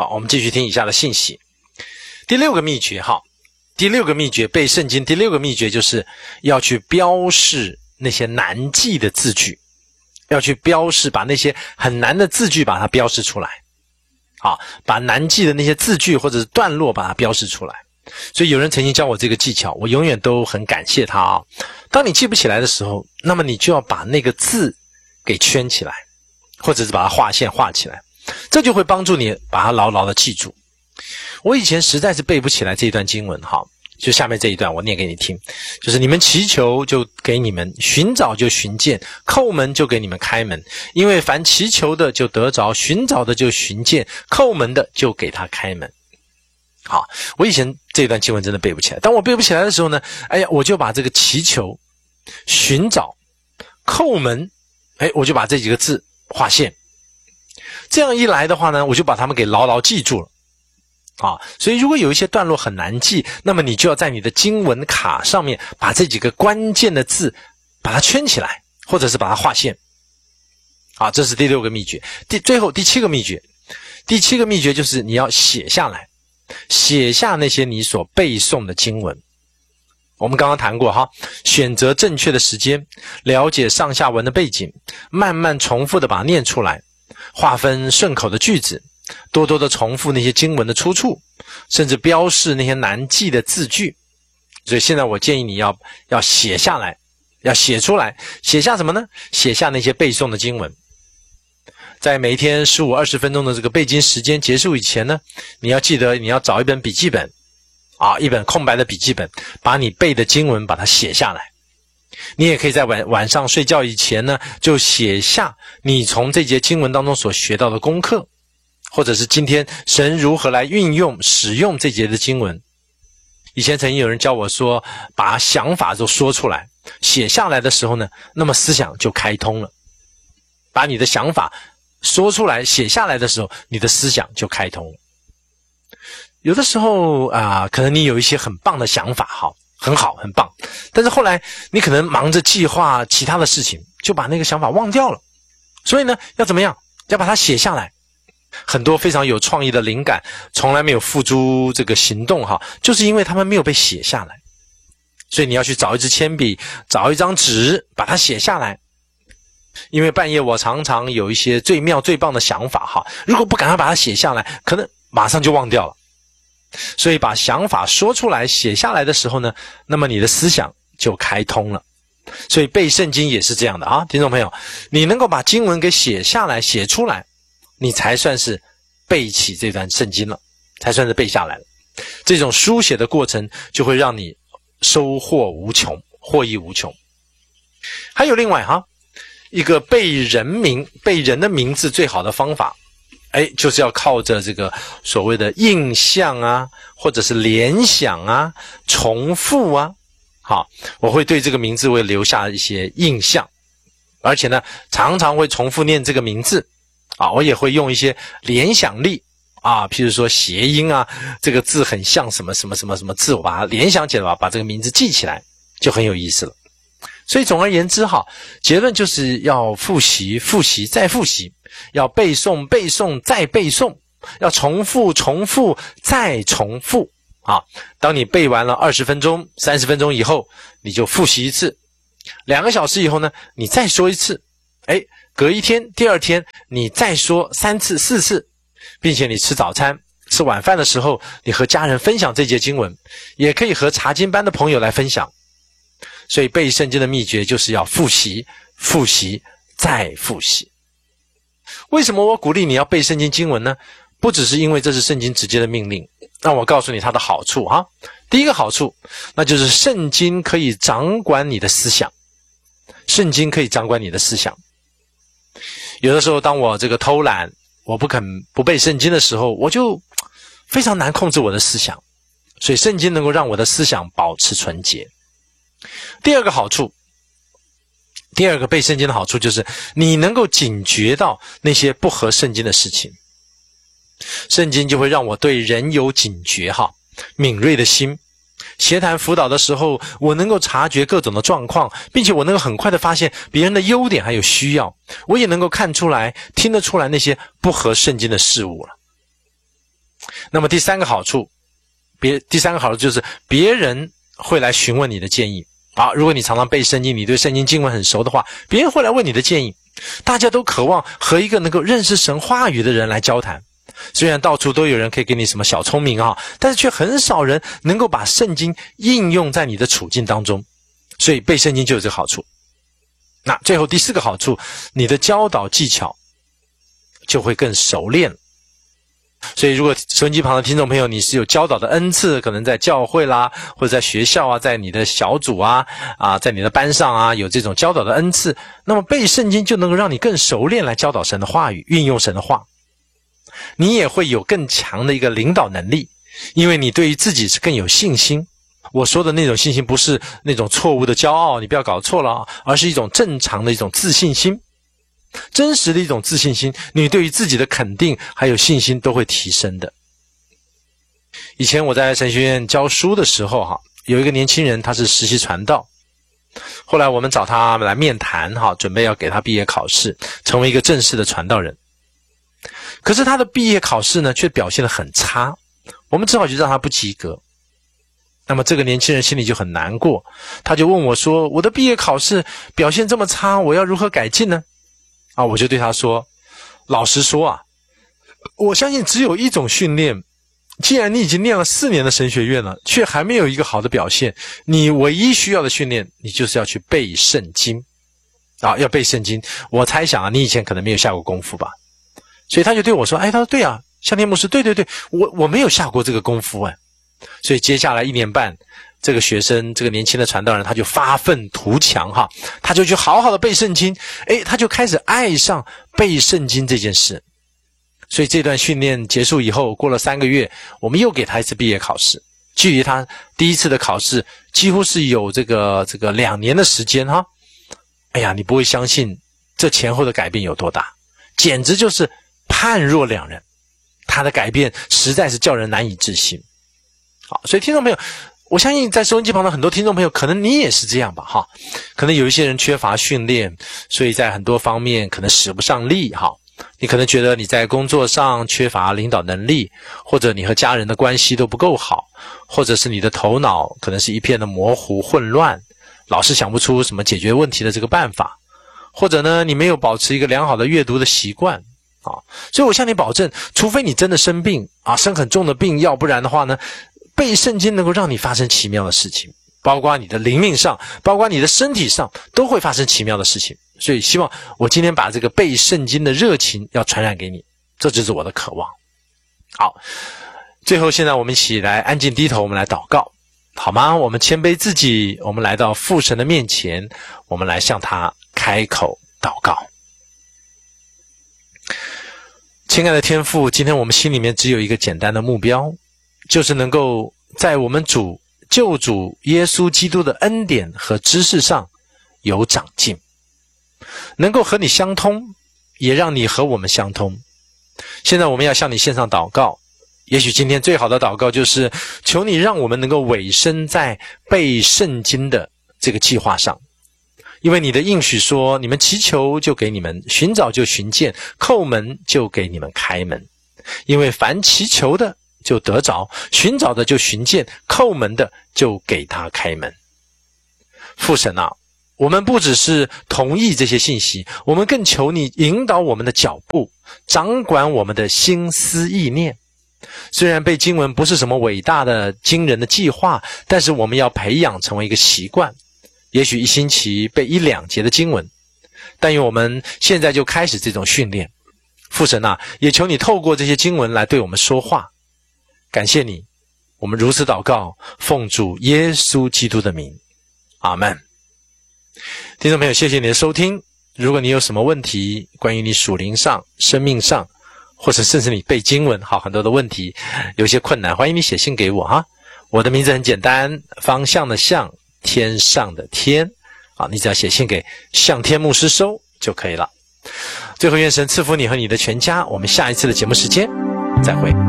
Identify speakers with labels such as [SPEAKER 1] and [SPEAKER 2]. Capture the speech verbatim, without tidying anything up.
[SPEAKER 1] 好，我们继续听以下的信息。第六个秘诀哈，第六个秘诀背圣经，第六个秘诀就是要去标示那些难记的字句，要去标示，把那些很难的字句把它标示出来。好，把难记的那些字句或者是段落把它标示出来。所以有人曾经教我这个技巧，我永远都很感谢他啊。当你记不起来的时候，那么你就要把那个字给圈起来，或者是把它画线画起来，这就会帮助你把它牢牢的记住。我以前实在是背不起来这一段经文哈，就下面这一段我念给你听，就是你们祈求就给你们，寻找就寻见，叩门就给你们开门，因为凡祈求的就得着，寻找的就寻见，叩门的就给他开门。好，我以前这段经文真的背不起来，当我背不起来的时候呢，哎呀，我就把这个祈求、寻找、叩门，哎，我就把这几个字划线。这样一来的话呢，我就把它们给牢牢记住了。啊，所以如果有一些段落很难记，那么你就要在你的经文卡上面把这几个关键的字把它圈起来，或者是把它划线。啊，这是第六个秘诀。第最后第七个秘诀，第七个秘诀就是你要写下来，写下那些你所背诵的经文。我们刚刚谈过哈，选择正确的时间，了解上下文的背景，慢慢重复的把它念出来，划分顺口的句子，多多的重复那些经文的出处，甚至标示那些难记的字句。所以现在我建议你要要写下来，要写出来。写下什么呢？写下那些背诵的经文。在每一天十五二十分钟的这个背经时间结束以前呢，你要记得你要找一本笔记本啊，一本空白的笔记本，把你背的经文把它写下来。你也可以在晚晚上睡觉以前呢，就写下你从这节经文当中所学到的功课，或者是今天神如何来运用使用这节的经文。以前曾经有人教我说，把想法都说出来，写下来的时候呢，那么思想就开通了。把你的想法说出来，写下来的时候，你的思想就开通了。有的时候啊、呃，可能你有一些很棒的想法，好，很好，很棒，但是后来你可能忙着计划其他的事情，就把那个想法忘掉了。所以呢，要怎么样？要把它写下来。很多非常有创意的灵感从来没有付诸这个行动哈，就是因为他们没有被写下来。所以你要去找一支铅笔，找一张纸，把它写下来。因为半夜我常常有一些最妙最棒的想法哈，如果不赶快把它写下来，可能马上就忘掉了。所以把想法说出来写下来的时候呢，那么你的思想就开通了。所以背圣经也是这样的啊，听众朋友，你能够把经文给写下来写出来，你才算是背起这段圣经了，才算是背下来了。这种书写的过程就会让你收获无穷，获益无穷。还有另外哈，一个背人名背人的名字最好的方法，哎，就是要靠着这个所谓的印象啊，或者是联想啊，重复啊。好，我会对这个名字会留下一些印象，而且呢，常常会重复念这个名字啊，我也会用一些联想力啊，譬如说谐音啊，这个字很像什么什么什么什么字，我把它联想起来吧，把这个名字记起来，就很有意思了。所以总而言之哈，结论就是要复习复习再复习，要背诵背诵再背诵，要重复重复再重复啊。当你背完了二十分钟三十分钟以后，你就复习一次，两个小时以后呢，你再说一次，哎，隔一天第二天你再说三次四次，并且你吃早餐吃晚饭的时候，你和家人分享这节经文，也可以和查经班的朋友来分享。所以背圣经的秘诀就是要复习复习再复习。为什么我鼓励你要背圣经经文呢？不只是因为这是圣经直接的命令，那我告诉你它的好处哈。第一个好处，那就是圣经可以掌管你的思想，圣经可以掌管你的思想。有的时候当我这个偷懒，我不肯不背圣经的时候，我就非常难控制我的思想，所以圣经能够让我的思想保持纯洁。第二个好处，第二个背圣经的好处就是你能够警觉到那些不合圣经的事情。圣经就会让我对人有警觉哈，敏锐的心。协谈辅导的时候，我能够察觉各种的状况，并且我能够很快的发现别人的优点还有需要，我也能够看出来听得出来那些不合圣经的事物了。 那么第三个好处，别第三个好处就是别人会来询问你的建议。好，如果你常常背圣经，你对圣经经文很熟的话，别人会来问你的建议。大家都渴望和一个能够认识神话语的人来交谈。虽然到处都有人可以给你什么小聪明啊，但是却很少人能够把圣经应用在你的处境当中。所以背圣经就有这个好处。那最后第四个好处，你的教导技巧就会更熟练。所以如果收音机旁的听众朋友，你是有教导的恩赐，可能在教会啦，或者在学校啊，在你的小组啊，啊，在你的班上啊，有这种教导的恩赐，那么背圣经就能够让你更熟练来教导神的话语，运用神的话。你也会有更强的一个领导能力，因为你对于自己是更有信心。我说的那种信心不是那种错误的骄傲，你不要搞错了，而是一种正常的一种自信心。真实的一种自信心，你对于自己的肯定还有信心都会提升的。以前我在神学院教书的时候哈，有一个年轻人他是实习传道，后来我们找他来面谈哈，准备要给他毕业考试，成为一个正式的传道人。可是他的毕业考试呢却表现得很差，我们只好就让他不及格。那么这个年轻人心里就很难过，他就问我说，我的毕业考试表现这么差，我要如何改进呢？啊，我就对他说，老实说啊，我相信只有一种训练，既然你已经念了四年的神学院了，却还没有一个好的表现，你唯一需要的训练，你就是要去背圣经。啊，要背圣经。我猜想啊，你以前可能没有下过功夫吧。所以他就对我说，哎，他说对啊，向天牧师，对对对，我我没有下过这个功夫哎。所以接下来一年半，这个学生，这个年轻的传道人，他就发愤图强哈，他就去好好的背圣经，诶，他就开始爱上背圣经这件事。所以这段训练结束以后，过了三个月，我们又给他一次毕业考试，距离他第一次的考试几乎是有这个这个两年的时间哈。哎呀，你不会相信这前后的改变有多大，简直就是判若两人，他的改变实在是叫人难以置信。好，所以听众朋友，我相信在收音机旁的很多听众朋友，可能你也是这样吧哈。可能有一些人缺乏训练，所以在很多方面可能使不上力哈。你可能觉得你在工作上缺乏领导能力，或者你和家人的关系都不够好，或者是你的头脑可能是一片的模糊混乱，老是想不出什么解决问题的这个办法，或者呢你没有保持一个良好的阅读的习惯啊。所以我向你保证，除非你真的生病啊，生很重的病，要不然的话呢，背圣经能够让你发生奇妙的事情，包括你的灵命上，包括你的身体上，都会发生奇妙的事情。所以希望我今天把这个背圣经的热情要传染给你，这就是我的渴望。好，最后现在我们一起来安静低头，我们来祷告，好吗？我们谦卑自己，我们来到父神的面前，我们来向他开口祷告。亲爱的天父，今天我们心里面只有一个简单的目标，就是能够在我们主救主耶稣基督的恩典和知识上有长进，能够和你相通，也让你和我们相通。现在我们要向你献上祷告，也许今天最好的祷告就是求你让我们能够委身在背圣经的这个计划上，因为你的应许说，你们祈求就给你们，寻找就寻见，叩门就给你们开门。因为凡祈求的就得着，寻找的就寻见，叩门的就给他开门。父神啊，我们不只是同意这些信息，我们更求你引导我们的脚步，掌管我们的心思意念。虽然背经文不是什么伟大的惊人的计划，但是我们要培养成为一个习惯，也许一星期背一两节的经文，但愿我们现在就开始这种训练。父神啊，也求你透过这些经文来对我们说话。感谢你，我们如此祷告，奉主耶稣基督的名，阿们。听众朋友，谢谢你的收听。如果你有什么问题，关于你属灵上、生命上，或者甚至你背经文好很多的问题，有些困难，欢迎你写信给我哈。我的名字很简单，方向的向，天上的天啊，你只要写信给向天牧师收就可以了。最后愿神赐福你和你的全家，我们下一次的节目时间再会。